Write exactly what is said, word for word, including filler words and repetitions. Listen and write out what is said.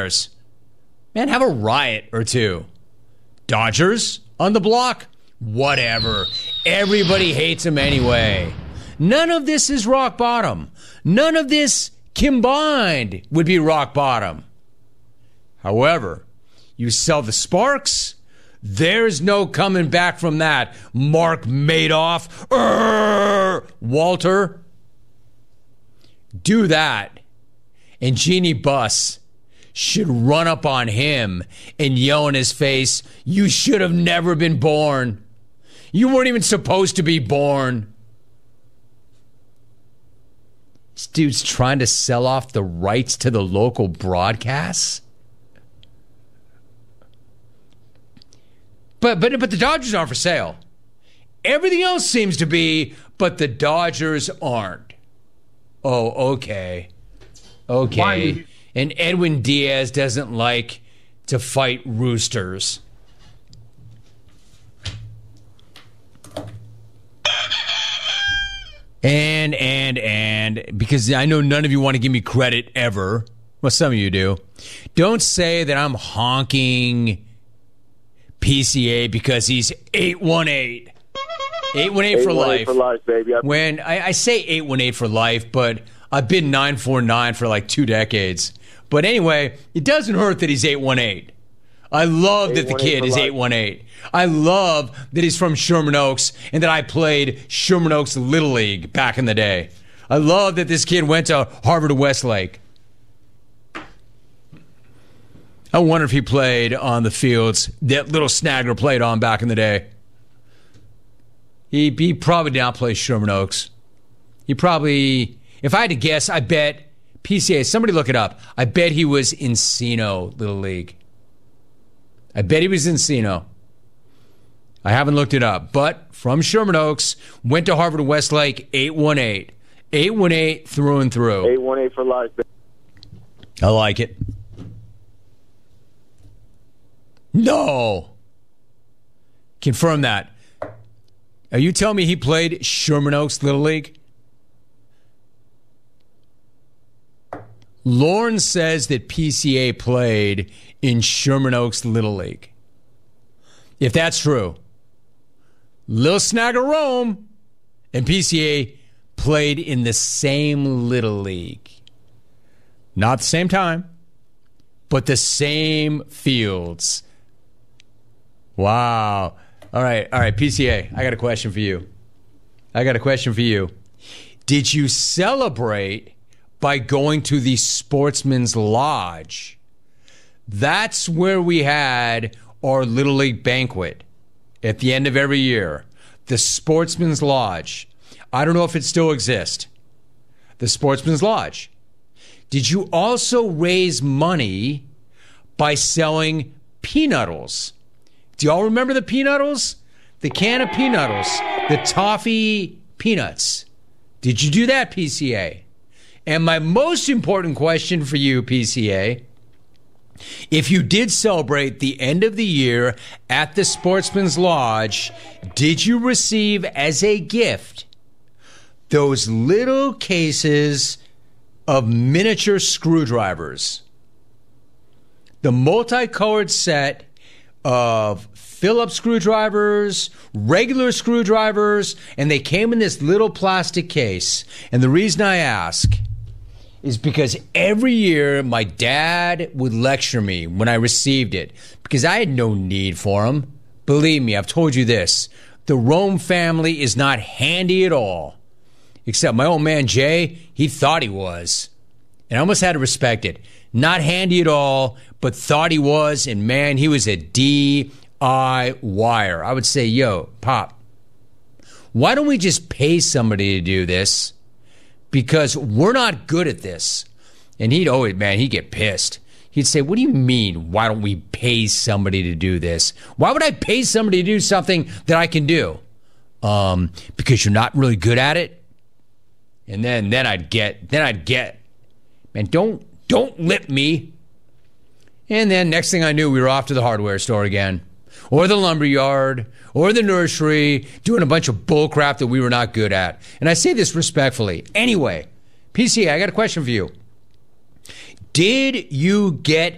cares? Man, have a riot or two. Dodgers on the block? Whatever. Everybody hates him anyway. None of this is rock bottom. None of this combined would be rock bottom. However, you sell the Sparks, there's no coming back from that. Mark Madoff, Urgh, Walter. Do that, and Jeannie Buss should run up on him and yell in his face, you should have never been born. You weren't even supposed to be born. This dude's trying to sell off the rights to the local broadcasts. But but but the Dodgers aren't for sale. Everything else seems to be, but the Dodgers aren't. Oh, okay. Okay. Why? And Edwin Diaz doesn't like to fight roosters. And, and, and, because I know none of you want to give me credit ever. Well, some of you do. Don't say that I'm honking P C A because he's eight one eight. eight one eight for life. for life, baby. When I, I say eight one eight for life, but I've been nine four nine for like two decades. But anyway, it doesn't hurt that he's eight one eight. I love that the kid is eight one eight. I love that he's from Sherman Oaks and that I played Sherman Oaks Little League back in the day. I love that this kid went to Harvard Westlake. I wonder if he played on the fields that little Snagger played on back in the day. He, he probably did not play Sherman Oaks. He probably, if I had to guess, I bet P C A, somebody look it up. I bet he was Encino Little League. I bet he was Encino. I haven't looked it up, but from Sherman Oaks, went to Harvard Westlake, eight one eight. eight one eight through and through. eight one eight for life. I like it. No. Confirm that. Are you telling me he played Sherman Oaks Little League? Lorne says that P C A played in Sherman Oaks Little League. If that's true, Lil Snagger Rome and P C A played in the same Little League. Not the same time, but the same fields. Wow. All right, all right, P C A, I got a question for you. I got a question for you. Did you celebrate by going to the Sportsman's Lodge? That's where we had our Little League banquet at the end of every year. The Sportsman's Lodge. I don't know if it still exists. The Sportsman's Lodge. Did you also raise money by selling Peanuttles? Do y'all remember the Peanuttles? The can of Peanuttles. The toffee peanuts. Did you do that, P C A? And my most important question for you, P C A, if you did celebrate the end of the year at the Sportsman's Lodge, did you receive as a gift those little cases of miniature screwdrivers? The multicolored set of Phillips screwdrivers, regular screwdrivers, and they came in this little plastic case. And the reason I ask is because every year my dad would lecture me when I received it because I had no need for them. Believe me, I've told you this. The Rome family is not handy at all. Except my old man Jay, he thought he was. And I almost had to respect it. Not handy at all, but thought he was. And man, he was a D I Y-er. I would say, yo, Pop, why don't we just pay somebody to do this? Because we're not good at this. And he'd always, man, he'd get pissed. He'd say, what do you mean, why don't we pay somebody to do this? Why would I pay somebody to do something that I can do? Um, because you're not really good at it? And then, then I'd get, then I'd get, man, don't, don't lip me. And then next thing I knew, we were off to the hardware store again. Or the lumberyard, or the nursery, doing a bunch of bull crap that we were not good at. And I say this respectfully. Anyway, P C A, I got a question for you. Did you get